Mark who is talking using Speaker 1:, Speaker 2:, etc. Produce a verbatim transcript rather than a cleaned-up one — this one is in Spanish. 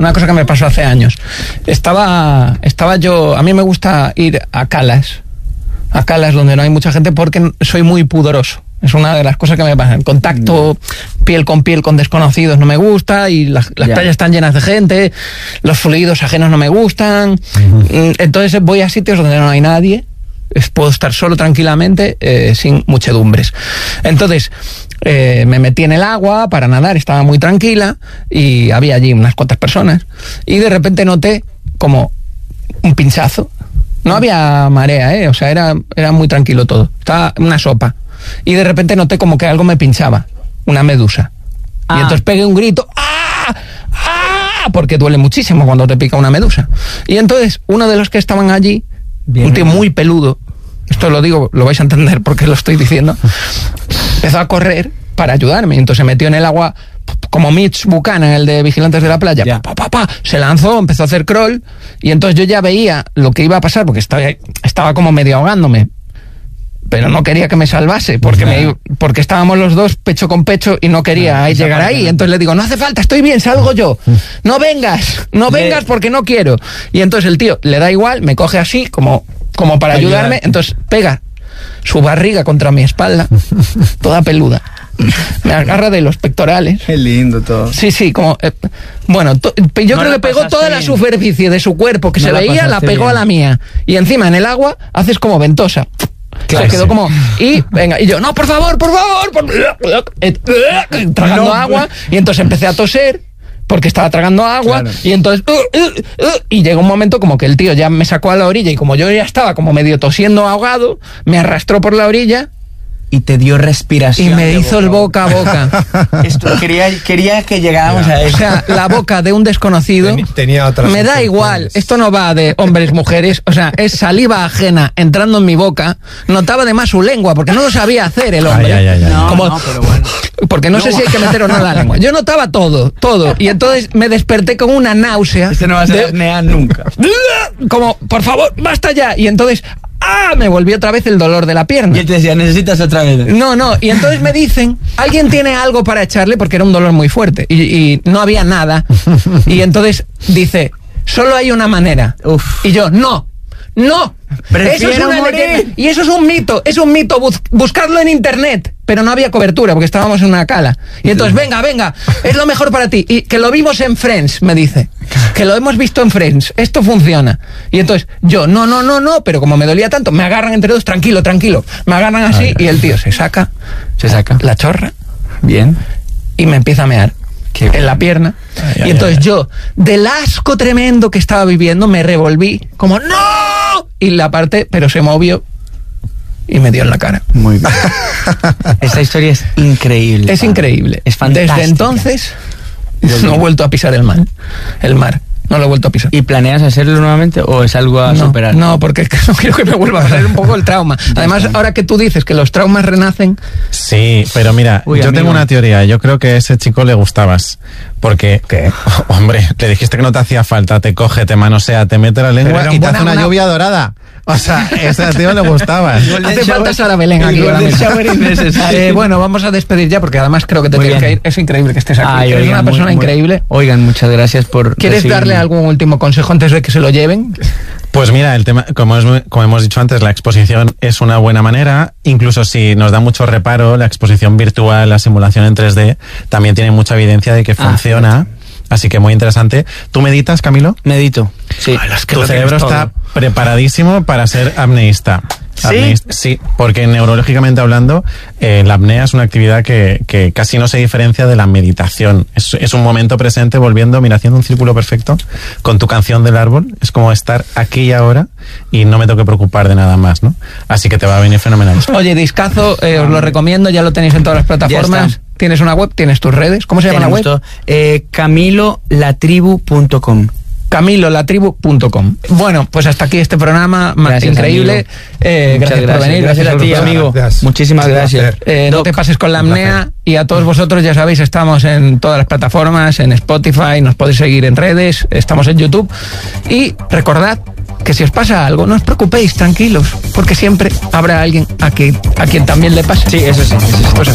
Speaker 1: una cosa que me pasó hace años. Estaba, estaba yo, a mí me gusta ir a calas, a calas donde no hay mucha gente porque soy muy pudoroso. Es una de las cosas que me pasa. El contacto piel con piel con desconocidos no me gusta y las, las yeah. playas están llenas de gente, los fluidos ajenos no me gustan. Uh-huh. Entonces voy a sitios donde no hay nadie, puedo estar solo tranquilamente, eh, sin muchedumbres. Entonces eh, me metí en el agua para nadar, estaba muy tranquila y había allí unas cuantas personas y de repente noté como un pinchazo. No había marea, ¿eh? O sea, era, era muy tranquilo todo. Estaba una sopa. Y de repente noté como que algo me pinchaba, una medusa. Ah. Y entonces pegué un grito, ¡ah! ¡ah! Porque duele muchísimo cuando te pica una medusa. Y entonces uno de los que estaban allí, bien, un tío muy peludo, esto lo digo, lo vais a entender porque lo estoy diciendo, empezó a correr para ayudarme. Y entonces se metió en el agua como Mitch Buchanan, el de Vigilantes de la Playa, yeah. pa, pa, pa, pa, se lanzó, empezó a hacer crawl. Y entonces yo ya veía lo que iba a pasar porque estaba, estaba como medio ahogándome. Pero no quería que me salvase, porque, me, porque estábamos los dos pecho con pecho y no quería ahí llegar ahí. Entonces le digo, no hace falta, estoy bien, salgo yo. No vengas, no vengas porque no quiero. Y entonces el tío le da igual, me coge así como, como para ayudarme. Entonces pega su barriga contra mi espalda, toda peluda. Me agarra de los pectorales.
Speaker 2: Qué lindo todo.
Speaker 1: Sí, sí, como... Eh, bueno, to, yo no creo que pegó toda bien. La superficie de su cuerpo que no se la veía, la pegó bien. A la mía. Y encima en el agua haces como ventosa. Claro, se quedó sí. como y venga y yo no por favor por favor por, tragando no, agua y entonces empecé a toser porque estaba tragando agua claro. y entonces uh, uh, uh, y llegó un momento como que el tío ya me sacó a la orilla y como yo ya estaba como medio tosiendo ahogado me arrastró por la orilla
Speaker 2: y te dio respiración
Speaker 1: y me hizo el boca a boca.
Speaker 2: Esto, quería, quería que llegáramos ya. a eso.
Speaker 1: O sea, la boca de un desconocido. Ten, tenía otras me da igual, esto no va de hombres, mujeres, o sea, es saliva ajena entrando en mi boca. Notaba además su lengua, porque no lo sabía hacer el hombre. Ay, ay, ay,
Speaker 2: no,
Speaker 1: como,
Speaker 2: no, pero bueno.
Speaker 1: Porque no, no sé si hay que meter o no la lengua. Yo notaba todo, todo. Y entonces me desperté con una náusea.
Speaker 2: Este no va a ser apnea nunca.
Speaker 1: Como, por favor, basta ya. Y entonces... ¡ah! Me volvió otra vez el dolor de la pierna.
Speaker 2: Y él te decía, ¿necesitas otra vez?
Speaker 1: No, no. Y entonces me dicen, ¿alguien tiene algo para echarle? Porque era un dolor muy fuerte. Y, y no había nada. Y entonces dice, solo hay una manera. Uf. Y yo, no, no. Eso es una leyenda. Y eso es un mito, es un mito. Bus- buscadlo en internet. Pero no había cobertura porque estábamos en una cala. Y entonces, venga, venga, es lo mejor para ti. Y que lo vimos en Friends, me dice. Que lo hemos visto en Friends. Esto funciona. Y entonces, yo, no, no, no, no. Pero como me dolía tanto, me agarran entre dos, tranquilo, tranquilo. Me agarran así ay, y el tío se saca, se saca la chorra.
Speaker 2: Bien.
Speaker 1: Y me empieza a mear. Qué en la pierna. Ay, y ay, entonces ay. yo, del asco tremendo que estaba viviendo, me revolví como ¡no! Y la parte, pero se movió y me dio en la cara.
Speaker 2: Muy bien. Esta historia es increíble.
Speaker 1: Es padre. increíble.
Speaker 2: Es fantástica.
Speaker 1: Desde entonces no he vuelto a pisar el mar. El mar. No lo he vuelto a pisar.
Speaker 2: ¿Y planeas hacerlo nuevamente o es algo a
Speaker 1: no,
Speaker 2: superar?
Speaker 1: No, porque no quiero que me vuelva a pasar un poco el trauma. Además, ahora que tú dices que los traumas renacen...
Speaker 3: Sí, pero mira, Uy, yo amigo. tengo una teoría. Yo creo que a ese chico le gustabas. Porque,
Speaker 1: ¿qué?
Speaker 3: Hombre, le dijiste que no te hacía falta, te coge, te manosea, te mete la lengua y te hace una, una lluvia dorada. O sea, ese tío le gustaba.
Speaker 1: Hace falta Sara Belén aquí. eh, bueno, vamos a despedir ya porque además creo que te tienes que ir. Es increíble que estés aquí. Ay, Eres oigan, una persona muy, increíble.
Speaker 2: Oigan, muchas gracias por...
Speaker 1: ¿Quieres recibirme? darle algún último consejo antes de que se lo lleven?
Speaker 3: Pues mira, el tema, como, es, como hemos dicho antes, la exposición es una buena manera. Incluso si nos da mucho reparo, la exposición virtual, la simulación en tres D, también tiene mucha evidencia de que ah, funciona. Sí. Así que muy interesante. ¿Tú meditas, Camilo?
Speaker 2: Medito, sí.
Speaker 3: Ah, es que tu cerebro está preparadísimo para ser apneísta.
Speaker 2: ¿Sí?
Speaker 3: Apneísta, sí, porque neurológicamente hablando, eh, la apnea es una actividad que, que casi no se diferencia de la meditación. Es, es un momento presente volviendo, mira, haciendo un círculo perfecto con tu canción del árbol. Es como estar aquí y ahora y no me tengo que preocupar de nada más, ¿no? Así que te va a venir fenomenal.
Speaker 1: Oye, discazo, eh, os lo recomiendo, ya lo tenéis en todas las plataformas. Tienes una web, tienes tus redes. ¿Cómo se llama Tenemos la web?
Speaker 2: Eh, camilo latribu punto com.
Speaker 1: camilo latribu punto com. Bueno, pues hasta aquí este programa más increíble. Eh, gracias, gracias por venir.
Speaker 2: Gracias, gracias a ti, amigo. Gracias. Muchísimas gracias.
Speaker 1: Eh, no te pases con la apnea. Y a todos vosotros, ya sabéis, estamos en todas las plataformas, en Spotify, nos podéis seguir en redes, estamos en YouTube. Y recordad que si os pasa algo, no os preocupéis, tranquilos, porque siempre habrá alguien a, que, a quien también le pase.
Speaker 2: Sí, eso sí. Eso sí. Pues